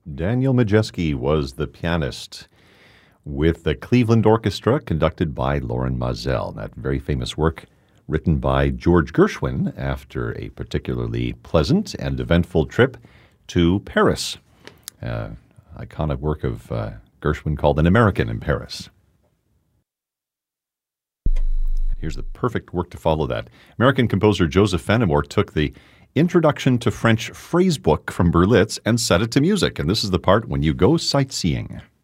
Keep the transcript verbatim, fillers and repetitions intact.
Daniel Majeski was the pianist with the Cleveland Orchestra conducted by Lorin Maazel. That very famous work written by George Gershwin after a particularly pleasant and eventful trip to Paris. Uh, iconic work of uh, Gershwin called An American in Paris. Here's the perfect work to follow that. American composer Joseph Fenimore took the Introduction to French phrase book from Berlitz and set it to music. And this is the part when you go sightseeing.